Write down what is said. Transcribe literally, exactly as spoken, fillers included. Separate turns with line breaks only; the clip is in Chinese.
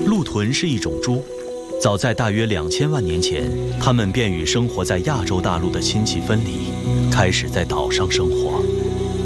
鹿豚是一种猪，早在大约两千万年前，它们便与生活在亚洲大陆的亲戚分离，开始在岛上生活。